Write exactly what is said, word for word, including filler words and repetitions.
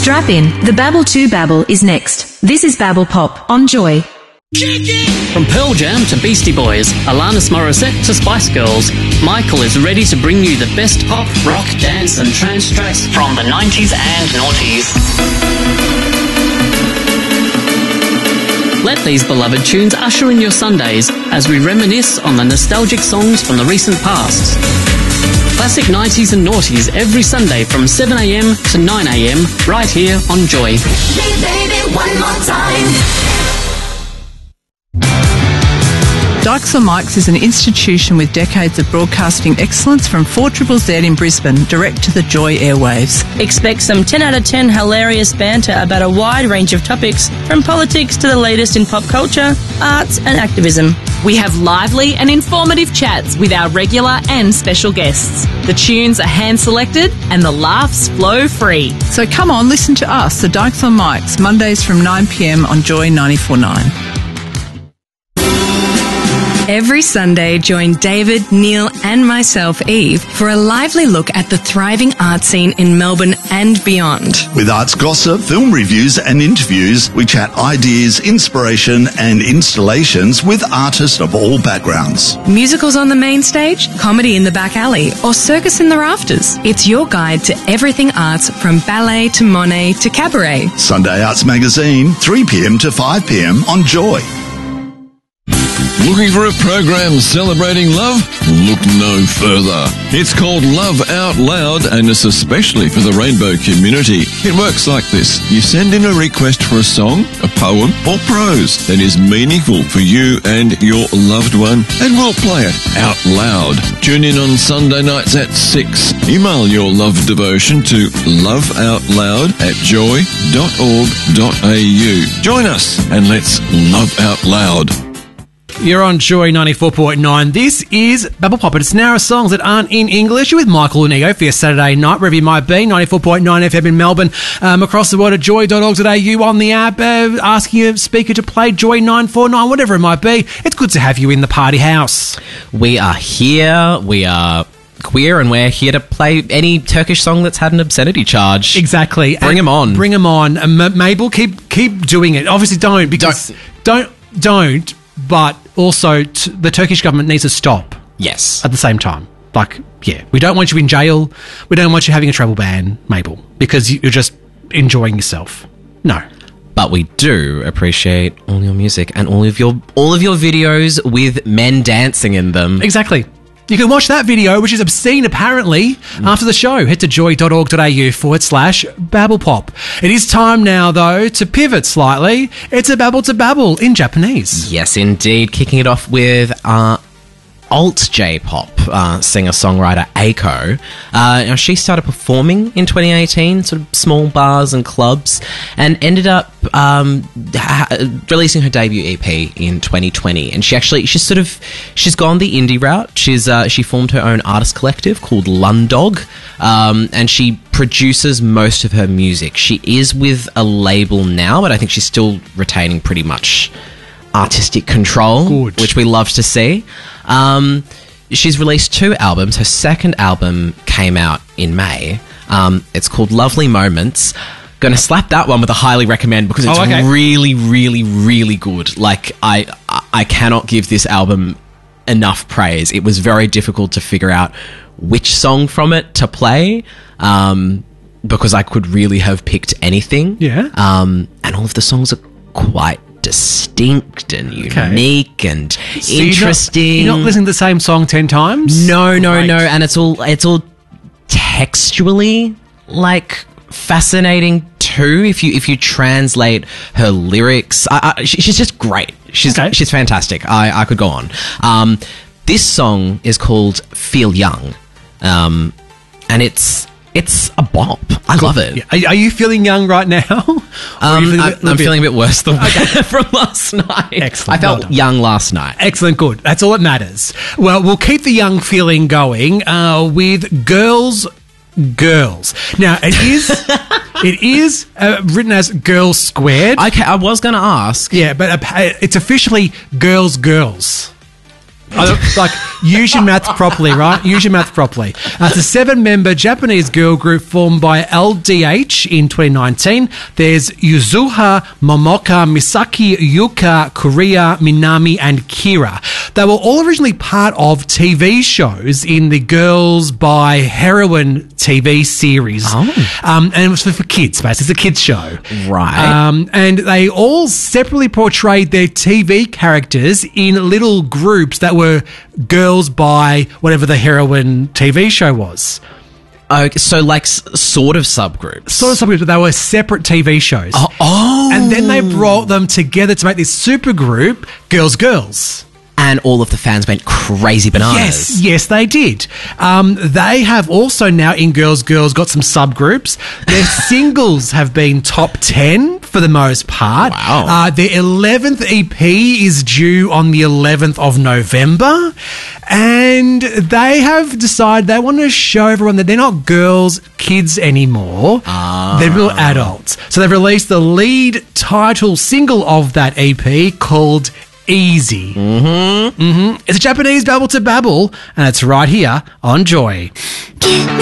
Strap in. The Babble to Babble is next. This is Babble Pop on Joy. From Pearl Jam to Beastie Boys, Alanis Morissette to Spice Girls, Michael is ready to bring you the best pop, rock, dance and trance tracks from the nineties and noughties. Let these beloved tunes usher in your Sundays as we reminisce on the nostalgic songs from the recent past. Classic nineties and noughties every Sunday from seven a m to nine a m right here on Joy. Hey baby, one more time. Dykes on Mics is an institution with decades of broadcasting excellence from four Z Z Z in Brisbane, direct to the Joy airwaves. Expect some ten out of ten hilarious banter about a wide range of topics, from politics to the latest in pop culture, arts and activism. We have lively and informative chats with our regular and special guests. The tunes are hand-selected and the laughs flow free. So come on, listen to us, the Dykes on Mics, Mondays from nine p m on Joy ninety-four point nine. Every Sunday, join David, Neil and myself, Eve, for a lively look at the thriving art scene in Melbourne and beyond. With arts gossip, film reviews and interviews, we chat ideas, inspiration and installations with artists of all backgrounds. Musicals on the main stage, comedy in the back alley, or circus in the rafters. It's your guide to everything arts, from ballet to Monet to cabaret. Sunday Arts Magazine, three p m to five p m on Joy. Looking for a program celebrating love? Look no further. It's called Love Out Loud and it's especially for the rainbow community. It works like this. You send in a request for a song, a poem or prose that is meaningful for you and your loved one and we'll play it out loud. Tune in on Sunday nights at six. Email your love devotion to loveoutloud at joy dot org dot a u. Join us and let's love out loud. You're on Joy ninety-four point nine. This is Babble Pop. It's now songs that aren't in English. You're with Michael Unigo for your Saturday night, wherever you might be. ninety-four point nine F M in Melbourne, um, across the world at joy dot org dot a u on the app, uh, asking your speaker to play Joy nine four nine, whatever it might be. It's good to have you in the party house. We are here. We are queer and we're here to play any Turkish song that's had an obscenity charge. Exactly. Bring them on. Bring them on. Um, Mabel, keep keep doing it. Obviously don't, because don't, don't, don't but also t- the Turkish government needs to stop. Yes. At the same time. Like, yeah, we don't want you in jail. We don't want you having a travel ban, Mabel, because you're just enjoying yourself. No. But we do appreciate all your music and all of your all of your videos with men dancing in them. Exactly. You can watch that video, which is obscene apparently, mm. after the show. Head to joy dot org dot a u forward slash Babble Pop. It is time now, though, to pivot slightly. It's a Babble to Babble in Japanese. Yes, indeed. Kicking it off with uh, alt J-pop uh, singer-songwriter Aiko. Uh, now she started performing in twenty eighteen, sort of small bars and clubs, and ended up um, ha- releasing her debut E P in twenty twenty. And she actually, she's sort of, she's gone the indie route. She's uh, she formed her own artist collective called Lundog, um, and she produces most of her music. She is with a label now, but I think she's still retaining pretty much artistic control, Good. which we love to see. Um, she's released two albums. Her second album came out in May. Um, it's called Lovely Moments. Going to slap that one with a highly recommend because it's oh, okay. really, really, really good. Like, I, I cannot give this album enough praise. It was very difficult to figure out which song from it to play, um, because I could really have picked anything. Yeah. Um, and all of the songs are quite distinct and unique okay. and so interesting. You're not, you're not listening to the same song ten times? No, no, Great. no. And it's all it's all textually like fascinating too. If you if you translate her lyrics, I, I, she, she's just great. She's okay. she's fantastic. I, I could go on. Um, this song is called "Feel Young," um, and it's. It's a bop. I love it. Yeah. Are, are you feeling young right now? Um, feeling I'm, bit, I'm bit? feeling a bit worse than okay. from last night. Excellent. I felt well young last night. Excellent. Good. That's all that matters. Well, we'll keep the young feeling going uh, with Girls, Girls. Now, it is it is uh, written as Girls Squared. Okay, I was going to ask. Yeah, but uh, it's officially Girls, Girls. I don't, like Use your math properly, right? Use your math properly. Uh, it's a seven-member Japanese girl group formed by L D H in twenty nineteen. There's Yuzuha, Momoka, Misaki, Yuka, Korea, Minami, and Kira. They were all originally part of T V shows in the Girls by Heroin T V series. Oh. Um, and it was for, for kids, basically. It's a kids show. Right. Um, and they all separately portrayed their T V characters in little groups that were girls by whatever the Heroin T V show was. Okay, so like s- sort of subgroups. Sort of subgroups, but they were separate T V shows. Oh, oh. And then they brought them together to make this super group, Girls Girls. And all of the fans went crazy bananas. Yes, yes, they did. Um, they have also now in Girls Girls got some subgroups. Their singles have been top ten for the most part. Wow. Uh, their eleventh E P is due on the eleventh of November. And they have decided they want to show everyone that they're not girls, kids anymore. Ah. They're real adults. So they've released the lead title single of that E P called Easy. Mm-hmm. Mm-hmm. It's a Japanese babble to babble, and it's right here on Joy. Give